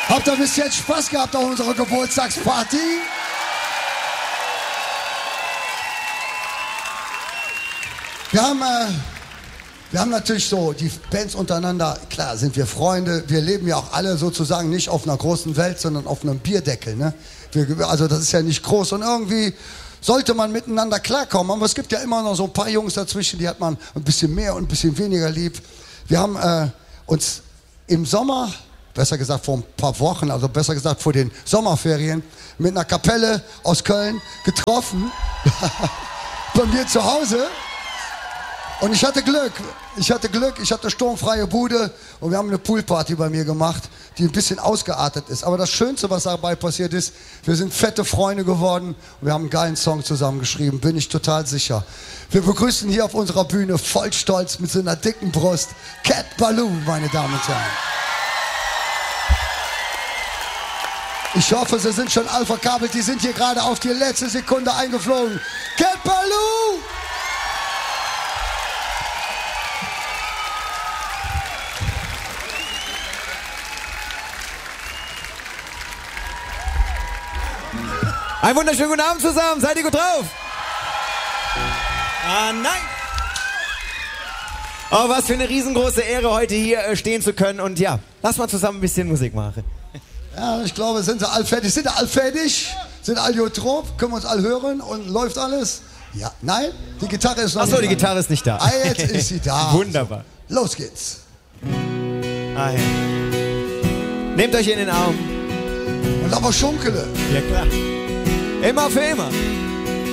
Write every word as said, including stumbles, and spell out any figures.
Habt ihr bis jetzt Spaß gehabt auf unserer Geburtstagsparty? Wir haben, äh, wir haben natürlich so die Bands untereinander, klar sind wir Freunde, wir leben ja auch alle sozusagen nicht auf einer großen Welt, sondern auf einem Bierdeckel, ne? Wir, also das ist ja nicht groß und irgendwie sollte man miteinander klarkommen, aber es gibt ja immer noch so ein paar Jungs dazwischen, die hat man ein bisschen mehr und ein bisschen weniger lieb. Wir haben äh, uns im Sommer, besser gesagt vor ein paar Wochen, also besser gesagt vor den Sommerferien, mit einer Kapelle aus Köln getroffen, bei mir zu Hause. Und ich hatte Glück, ich hatte Glück, ich hatte sturmfreie Bude und wir haben eine Poolparty bei mir gemacht, die ein bisschen ausgeartet ist. Aber das Schönste, was dabei passiert ist, wir sind fette Freunde geworden und wir haben einen geilen Song zusammengeschrieben, bin ich total sicher. Wir begrüßen hier auf unserer Bühne voll stolz mit so einer dicken Brust Cat Ballou, meine Damen und Herren. Ich hoffe, sie sind schon all verkabelt, die sind hier gerade auf die letzte Sekunde eingeflogen. Cat Ballou! Einen wunderschönen guten Abend zusammen, seid ihr gut drauf? Ah, nein! Oh, was für eine riesengroße Ehre, heute hier stehen zu können und ja, lass mal zusammen ein bisschen Musik machen. Ja, ich glaube, sind sie all fertig? Sind sie all fertig? Sind all Jotrop? Können wir uns all hören und läuft alles? Ja, nein? Die Gitarre ist noch Achso, nicht die da. Gitarre ist nicht da. Ah, jetzt ist sie da. Wunderbar. Also, los geht's. Ah, ja. Nehmt euch in den Arm. Und aber schunkele. Ja, klar. Immer für immer.